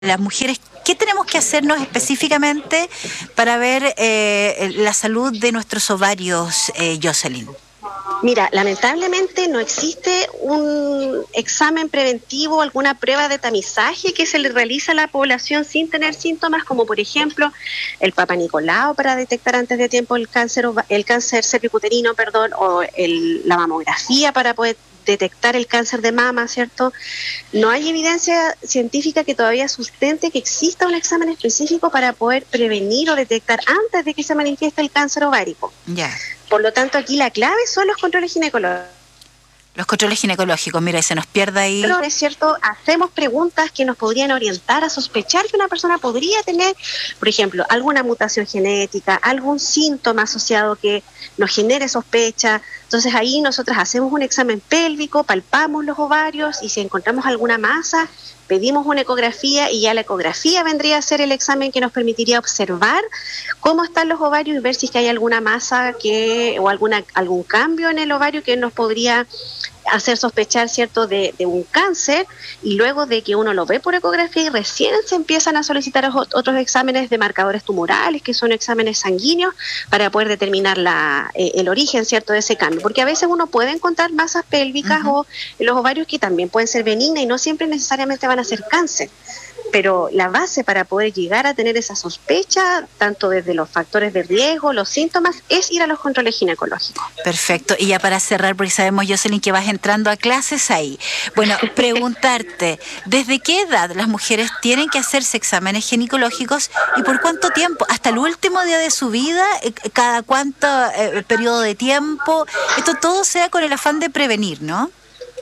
las mujeres, ¿qué tenemos que hacernos específicamente para ver la salud de nuestros ovarios, Jocelyn? Mira, lamentablemente no existe un examen preventivo, alguna prueba de tamizaje que se le realiza a la población sin tener síntomas, como por ejemplo el Papa Nicolau para detectar antes de tiempo el cáncer cervicuterino, o la mamografía para poder detectar el cáncer de mama, ¿cierto? No hay evidencia científica que todavía sustente que exista un examen específico para poder prevenir o detectar antes de que se manifieste el cáncer ovárico. Ya. Por lo tanto, aquí la clave son los controles ginecológicos. Los controles ginecológicos, mira, y se nos pierde ahí. Pero es cierto, hacemos preguntas que nos podrían orientar a sospechar que una persona podría tener, por ejemplo, alguna mutación genética, algún síntoma asociado que nos genere sospecha. Entonces ahí nosotros hacemos un examen pélvico, palpamos los ovarios y si encontramos alguna masa, pedimos una ecografía y ya la ecografía vendría a ser el examen que nos permitiría observar cómo están los ovarios y ver si es que hay alguna masa o algún cambio en el ovario que nos podría hacer sospechar, ¿cierto?, de un cáncer, y luego de que uno lo ve por ecografía y recién se empiezan a solicitar otros exámenes de marcadores tumorales, que son exámenes sanguíneos, para poder determinar el origen, ¿cierto?, de ese cambio. Porque a veces uno puede encontrar masas pélvicas o en los ovarios que también pueden ser benignas y no siempre necesariamente van a ser cáncer. Pero la base para poder llegar a tener esa sospecha, tanto desde los factores de riesgo, los síntomas, es ir a los controles ginecológicos. Perfecto. Y ya para cerrar, porque sabemos, Jocelyn, que vas entrando a clases ahí. Bueno, preguntarte, ¿desde qué edad las mujeres tienen que hacerse exámenes ginecológicos y por cuánto tiempo? ¿Hasta el último día de su vida? ¿Cada cuánto periodo de tiempo? Esto todo sea con el afán de prevenir, ¿no?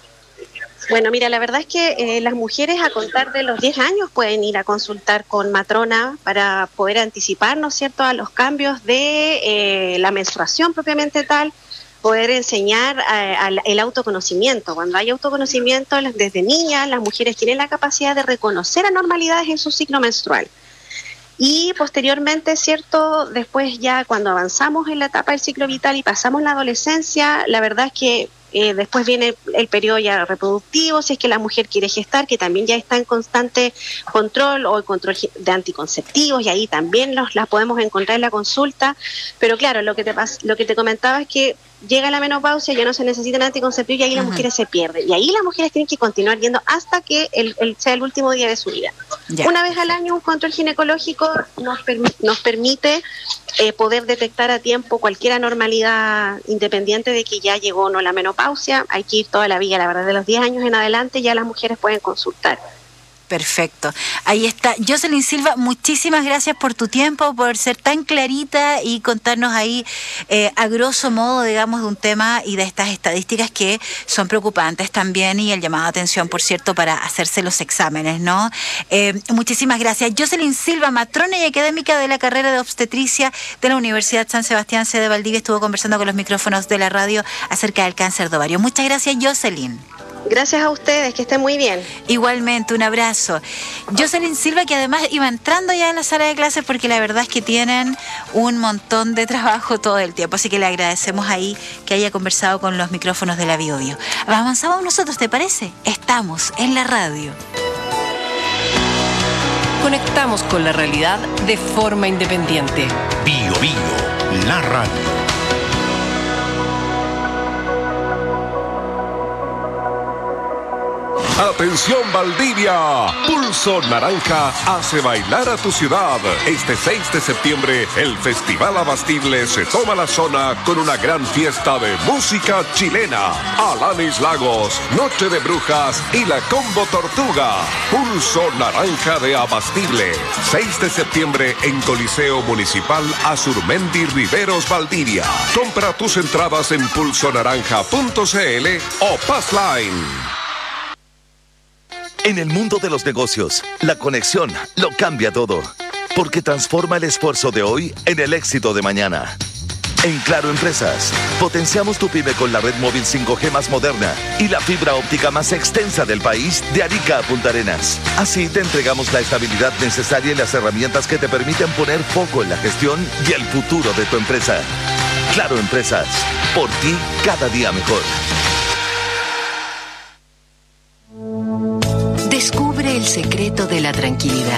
Bueno, mira, la verdad es que las mujeres a contar de los 10 años pueden ir a consultar con matrona para poder anticiparnos, ¿cierto?, a los cambios de la menstruación propiamente tal, poder enseñar el autoconocimiento. Cuando hay autoconocimiento, desde niñas, las mujeres tienen la capacidad de reconocer anormalidades en su ciclo menstrual. Y posteriormente, ¿cierto?, después ya cuando avanzamos en la etapa del ciclo vital y pasamos la adolescencia, la verdad es que después viene el periodo ya reproductivo, si es que la mujer quiere gestar, que también ya está en constante control, o el control de anticonceptivos, y ahí también las podemos encontrar en la consulta. Pero claro, lo que te comentaba es que llega la menopausia, ya no se necesitan anticonceptivos y ahí las mujeres se pierden. Y ahí las mujeres tienen que continuar yendo hasta que sea el último día de su vida. Ya. Una vez al año un control ginecológico nos permite poder detectar a tiempo cualquier anormalidad, independiente de que ya llegó o no la menopausia. Hay que ir toda la vida, la verdad, de los 10 años en adelante ya las mujeres pueden consultar. Perfecto. Ahí está. Jocelyn Silva, muchísimas gracias por tu tiempo, por ser tan clarita y contarnos ahí a grosso modo, digamos, de un tema y de estas estadísticas que son preocupantes también, y el llamado a atención, por cierto, para hacerse los exámenes, ¿no? Muchísimas gracias. Jocelyn Silva, matrona y académica de la carrera de obstetricia de la Universidad San Sebastián, sede de Valdivia, estuvo conversando con los micrófonos de la radio acerca del cáncer de ovario. Muchas gracias, Jocelyn. Gracias a ustedes, que estén muy bien. Igualmente, un abrazo. Jocelyn Silva, que además iba entrando ya en la sala de clases, porque la verdad es que tienen un montón de trabajo todo el tiempo, así que le agradecemos ahí que haya conversado con los micrófonos de la Bio Bio. Avanzamos nosotros, ¿te parece? Estamos en la radio. Conectamos con la realidad de forma independiente. Bio Bio, la radio. Atención Valdivia, Pulso Naranja hace bailar a tu ciudad. Este 6 de septiembre, el Festival Abastible se toma la zona con una gran fiesta de música chilena. Alanis Lagos, Noche de Brujas y la Combo Tortuga. Pulso Naranja de Abastible, 6 de septiembre en Coliseo Municipal Azurmendi Riveros, Valdivia. Compra tus entradas en pulsonaranja.cl o Passline. En el mundo de los negocios, la conexión lo cambia todo, porque transforma el esfuerzo de hoy en el éxito de mañana. En Claro Empresas, potenciamos tu pyme con la red móvil 5G más moderna y la fibra óptica más extensa del país, de Arica a Punta Arenas. Así te entregamos la estabilidad necesaria y las herramientas que te permiten poner foco en la gestión y el futuro de tu empresa. Claro Empresas, por ti cada día mejor. Descubre el secreto de la tranquilidad.